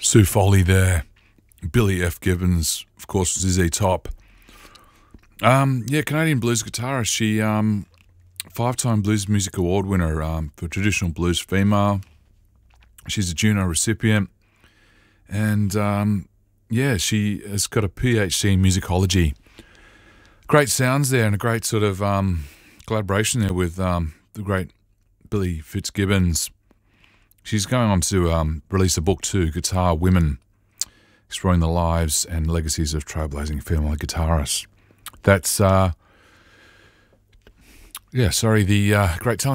Sue Foley there, Billy F. Gibbons, of course, ZZ Top. Canadian blues guitarist. She 5-time Blues Music Award winner for traditional blues female. She's a Juno recipient, and she has got a PhD in musicology. Great sounds there, and a great sort of collaboration there with the great Billy Fitzgibbons. She's going on to release a book too, Guitar Women, exploring the lives and legacies of trailblazing female guitarists. That's, the great talent.